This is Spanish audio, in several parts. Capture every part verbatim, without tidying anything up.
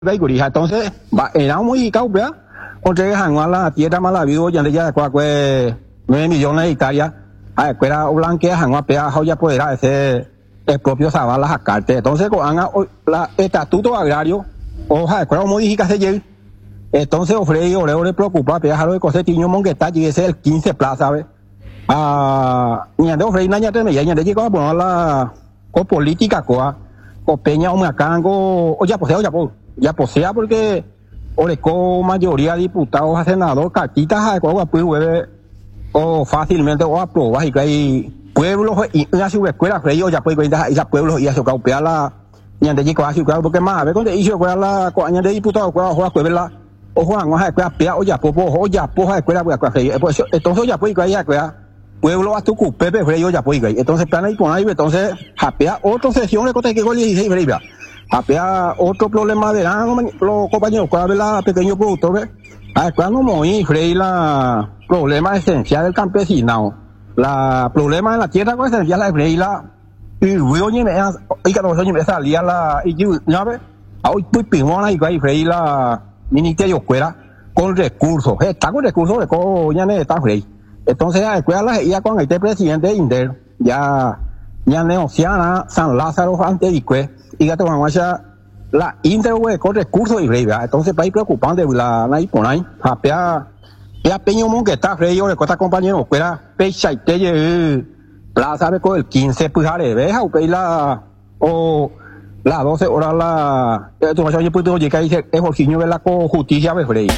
Entonces, era muy caro, ¿verdad? Otra hàng hóa là tía đam là ví dụ như là qua quê nueve millones de hectáreas, a queda blanquea hàng hóa pea hoy ya podrá ese el propio Zavala Jacarte. Entonces, con la estatuto agrario, oja, queda modificación de entonces ofrece o le preocupa pea lo de cosas tiño mongueta y ese el quince plaza, ¿sabes? Ah, ni ande ofrece nada de media, ni ande llegó a poner la con política coa, con peña o macango, o ya posee, ya pues, ya posea porque o le co mayoría de diputados a senador cartitas a cual pues hueve o fácilmente o aprobar y que hay pueblos y una escuela creo ya puede ir a esa pueblos y a su caupea la ni ande llegó a su claro porque más a ver cuando hizo la coaña de diputados cuál juega cueva o Juan o a escuela pea o ya popo o ya poja escuela pues entonces ya puede ir a escuela pueblo a tu cupepe freo ya puede ir entonces plan ahí con ahí entonces japea otra sesión de cosas que gol dieciséis freira había otro problema de la los compañeros cuál la pequeño productor a cuando muy frei la problema esencial del campesinado la problema de la tierra con esencial la frei la y luego ni me y que no me salía la y yo ya ve hoy pues pingona y que frei la ministerio escuela con recursos está con recursos de coña ne está frei entonces a escuela ya con este presidente Inder ya ya negociana San Lázaro antes y que y gato vamos a la interweb con recursos y breva entonces para ir preocupante la la por ahí apea ya peño mon que está frío de costa compañero fuera pecha y te plaza de con el quince pues jare veja o la o la doce horas la tu vas a puedo llegar dice es Jorginho de la con justicia de frey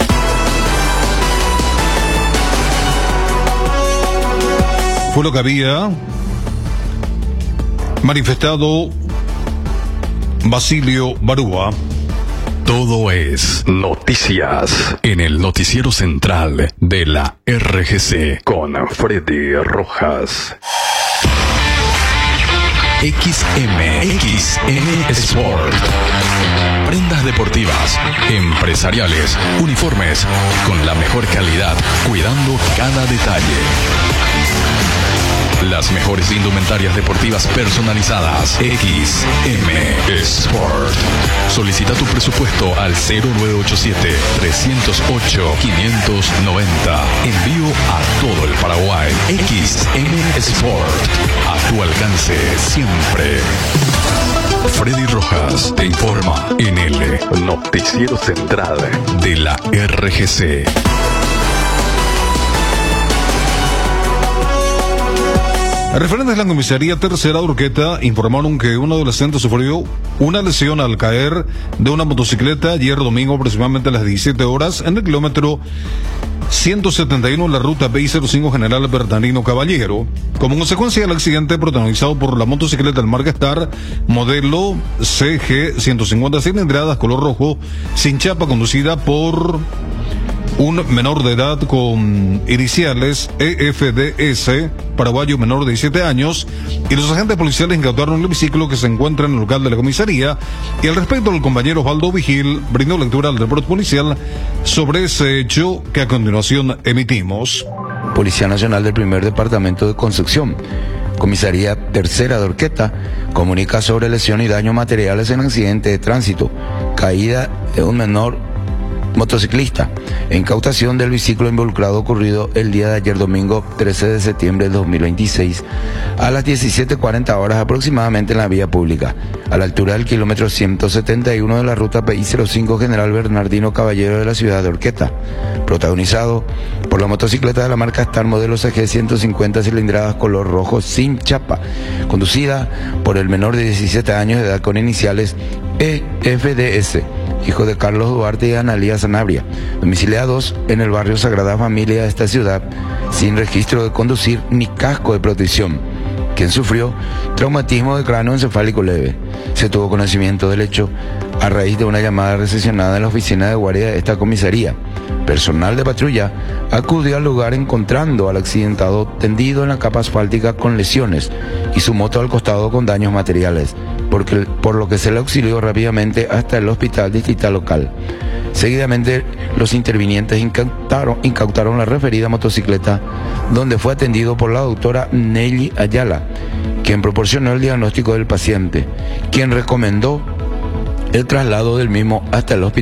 fue lo que había manifestado Basilio Barúa. Todo es noticias en el noticiero central de la R G C con Freddy Rojas. X M X M Sport. Prendas deportivas, empresariales, uniformes con la mejor calidad, cuidando cada detalle. Las mejores indumentarias deportivas personalizadas. X M Sport. Solicita tu presupuesto al cero nueve ocho siete, tres cero ocho, cinco nueve cero. Envío a todo el Paraguay. X M Sport. A tu alcance siempre. Freddy Rojas te informa en el noticiero central de la R G C. Referentes de la comisaría tercera de Urqueta informaron que un adolescente sufrió una lesión al caer de una motocicleta ayer domingo aproximadamente a las diecisiete horas en el kilómetro ciento setenta y uno de la ruta B I cero cinco General Bernardino Caballero, como consecuencia del accidente protagonizado por la motocicleta del marca Star modelo C G ciento cincuenta cilindradas color rojo sin chapa conducida por un menor de edad con iniciales E F D S, paraguayo menor de diecisiete años, y los agentes policiales incautaron el biciclo que se encuentra en el local de la comisaría, y al respecto el compañero Osvaldo Vigil brindó lectura al reporte policial sobre ese hecho que a continuación emitimos. Policía Nacional del Primer Departamento de Concepción, Comisaría Tercera de Urqueta, comunica sobre lesión y daños materiales en accidente de tránsito, caída de un menor motociclista, incautación del vehículo involucrado ocurrido el día de ayer domingo trece de septiembre de dos mil veintiséis a las diecisiete cuarenta horas aproximadamente en la vía pública, a la altura del kilómetro ciento setenta y uno de la ruta B I cero cinco General Bernardino Caballero de la ciudad de Urqueta, protagonizado por la motocicleta de la marca Star modelo C G ciento cincuenta cilindradas color rojo sin chapa, conducida por el menor de diecisiete años de edad con iniciales E F D S, hijo de Carlos Duarte y Analía Sanabria, domiciliados en el barrio Sagrada Familia de esta ciudad, sin registro de conducir ni casco de protección, quien sufrió traumatismo de cráneo encefálico leve. Se tuvo conocimiento del hecho a raíz de una llamada recepcionada en la oficina de guardia de esta comisaría. Personal de patrulla acudió al lugar encontrando al accidentado tendido en la capa asfáltica con lesiones y su moto al costado con daños materiales, porque, por lo que se le auxilió rápidamente hasta el hospital distrital local. Seguidamente, los intervinientes incautaron, incautaron la referida motocicleta, donde fue atendido por la doctora Nelly Ayala, quien proporcionó el diagnóstico del paciente, quien recomendó el traslado del mismo hasta el hospital.